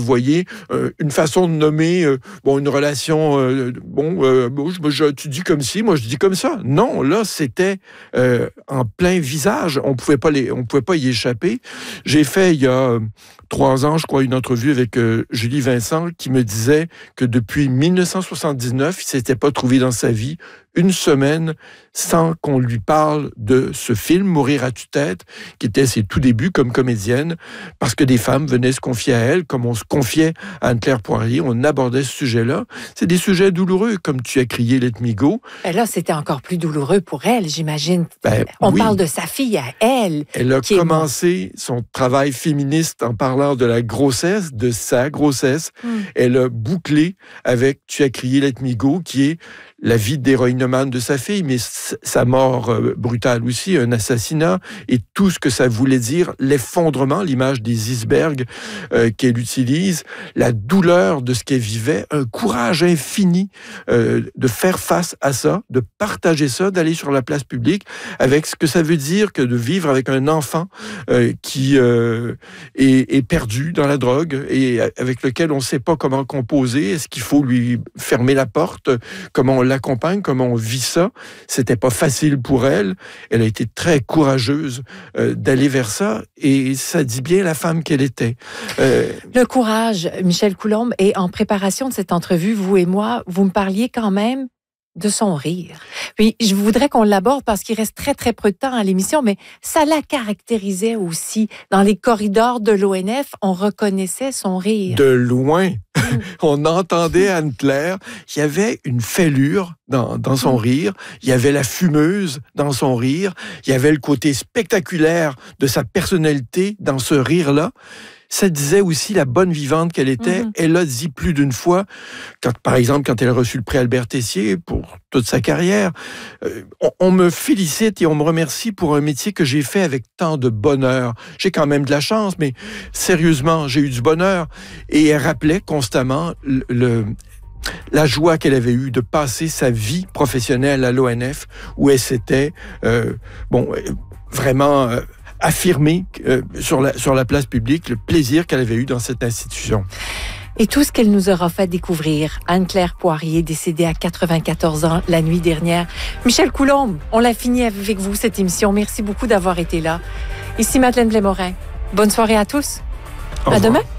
voyez, une façon de nommer une relation, tu dis comme ci, moi je dis comme ça. Non, là, c'était en plein visage. On pouvait pas y échapper. J'ai fait, il y a 3 ans, je crois, une entrevue avec Julie Vincent qui me disait que depuis 1979, il ne s'était pas trouvé dans sa vie une semaine sans qu'on lui parle de ce film, Mourir à tue-tête, qui était ses tout débuts comme comédienne, parce que des femmes venaient se confier à elle, comme on se confiait à Anne-Claire Poirier, on abordait ce sujet-là. C'est des sujets douloureux, comme tu as crié Let Me Go. Et là, c'était encore plus douloureux pour elle, j'imagine. On parle de sa fille à elle. Elle a commencé son travail féministe en parlant de la grossesse, de sa grossesse. Elle a bouclé avec Tu as crié Let Me Go, qui est la vie d'héroïnomane de sa fille, mais sa mort brutale aussi, un assassinat, et tout ce que ça voulait dire, l'effondrement, l'image des icebergs qu'elle utilise, la douleur de ce qu'elle vivait, un courage infini de faire face à ça, de partager ça, d'aller sur la place publique, avec ce que ça veut dire que de vivre avec un enfant qui est perdu dans la drogue et avec lequel on ne sait pas comment composer, est-ce qu'il faut lui fermer la porte, comment on l'accompagne, comment on vit ça. C'était pas facile pour elle. Elle a été très courageuse d'aller vers ça et ça dit bien la femme qu'elle était. Le courage, Michel Coulombe, et en préparation de cette entrevue, vous et moi, vous me parliez quand même de son rire. Puis, je voudrais qu'on l'aborde parce qu'il reste très, très peu de temps à l'émission, mais ça la caractérisait aussi. Dans les corridors de l'ONF, on reconnaissait son rire. De loin. On entendait Anne-Claire. Il y avait une fêlure dans son rire. Il y avait la fumeuse dans son rire. Il y avait le côté spectaculaire de sa personnalité dans ce rire-là. Ça disait aussi la bonne vivante qu'elle était. Elle a dit plus d'une fois, par exemple, quand elle a reçu le prix Albert Tessier pour toute sa carrière, on me félicite et on me remercie pour un métier que j'ai fait avec tant de bonheur. J'ai quand même de la chance, mais sérieusement, j'ai eu du bonheur. Et elle rappelait constamment la joie qu'elle avait eue de passer sa vie professionnelle à l'ONF, où elle s'était vraiment affirmée sur la place publique, le plaisir qu'elle avait eu dans cette institution. Et tout ce qu'elle nous aura fait découvrir. Anne-Claire Poirier, décédée à 94 ans la nuit dernière. Michel Coulombe, on l'a fini avec vous, cette émission. Merci beaucoup d'avoir été là. Ici Madeleine Blais-Morin. Bonne soirée à tous. À demain.